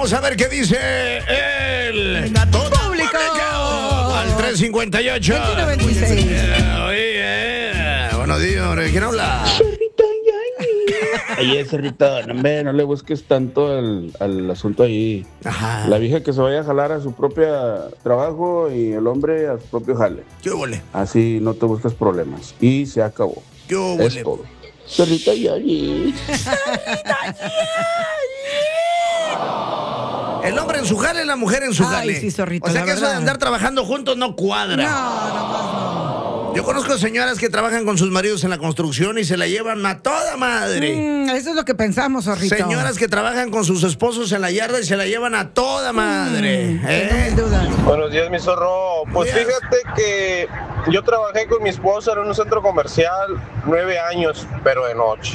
Vamos a ver qué dice el público. Al 358. 2126. Buenos días, hombre. ¿Quién habla? Oye, Cerrito, no, hombre, no le busques tanto al asunto ahí. Ajá. La vieja que se vaya a jalar a su propio trabajo y el hombre a su propio jale. ¿Qué huele? Así no te buscas problemas. Y se acabó. ¿Qué huele? Es todo. Cerrito y El hombre en su jale, la mujer en su Ay, jale. sí, zorrito, o sea la que eso de verdad. andar trabajando juntos no cuadra. No, nomás no. Yo conozco señoras que trabajan con sus maridos en la construcción y se la llevan a toda madre. Eso es lo que pensamos, zorrito. Señoras que trabajan con sus esposos en la yarda y se la llevan a toda madre. Sin duda. Buenos días, mi zorro. Pues Días. fíjate que yo trabajé con mi esposa en un centro comercial 9 años, pero de noche.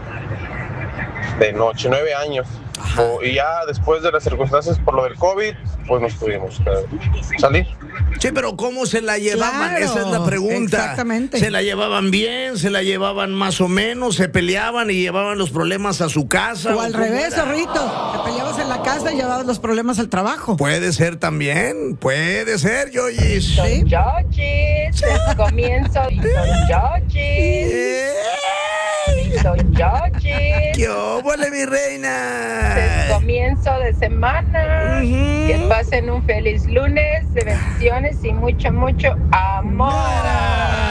De noche, 9 años. Y ya después de las circunstancias por lo del COVID, pues nos tuvimos que salir. Sí, pero ¿cómo se la llevaban? Claro, Esa es la pregunta. exactamente. ¿Se la llevaban bien? ¿Se la llevaban más o menos? ¿Se peleaban y llevaban los problemas a su casa? O al cómo revés, era? zorrito. Te peleabas en la casa y llevabas los problemas al trabajo. Puede ser también. Puede ser, Yoyis. ¿Sí? Yochis, es comienzo y son Yochis, son Yochis, ¡Qué óvole, mi es reina! comienzo de semana. Ujú. Que pasen un feliz lunes de bendiciones y mucho, mucho amor.